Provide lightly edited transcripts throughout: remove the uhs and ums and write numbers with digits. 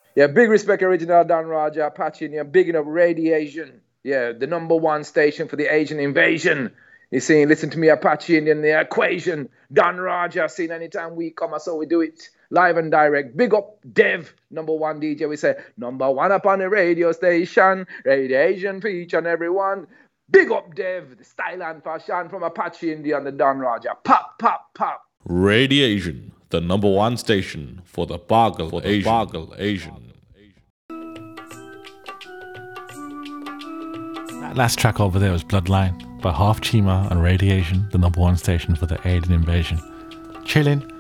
Yeah, big respect, original Don Roger, Apache, and you're bigging up Radiation. Yeah, the number one station for the Asian invasion. You see, listen to me, Apache, and then the equation. Don Roger, seen anytime we come, so we do it live and direct. Big up Dev, number one DJ. We say, number one up on the radio station. Radiation for each and everyone. Big up Dev, the style and fashion from Apache India and the Don Roger. Pop, pop, pop. Radiation, the number one station for the Bargle Asian. That last track over there was Bloodline by Half Chima and Radiation, the number one station for the Alien Invasion. Chilling.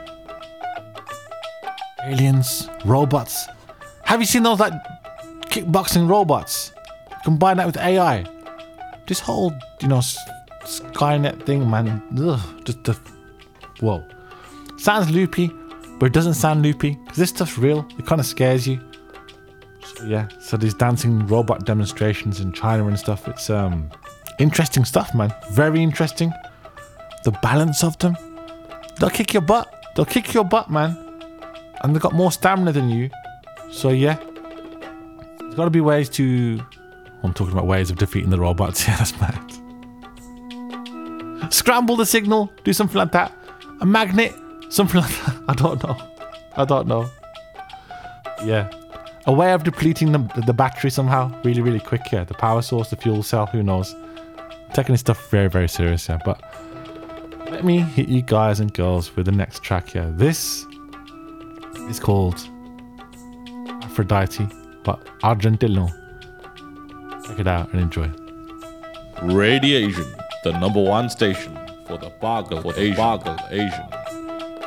Aliens, robots. Have you seen those like kickboxing robots? Combine that with AI. This whole, Skynet thing, man. Ugh, whoa. Sounds loopy, but it doesn't sound loopy because this stuff's real. It kind of scares you. So these dancing robot demonstrations in China and stuff, it's interesting stuff, man. Very interesting. The balance of them. They'll kick your butt, man. And they've got more stamina than you. So yeah, there's got to be ways to... I'm talking about ways of defeating the robots. Yeah, that's mad. Scramble the signal, do something like that. A magnet, something like that. I don't know. Yeah. A way of depleting the battery somehow, really, really quick. Yeah, the power source, the fuel cell, who knows? Taking this stuff very, very serious. Yeah, but let me hit you guys and girls with the next track. Yeah, this is called Aphrodite, but Argentillo. Check it out and enjoy. Radiation, the number one station for the Bargle Asian.